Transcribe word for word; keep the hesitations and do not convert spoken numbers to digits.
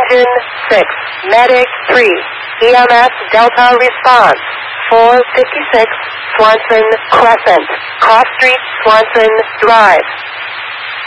Engine six, Medic three, E M S Delta response, four fifty-six Swanson Crescent, Cross Street, Swanson Drive.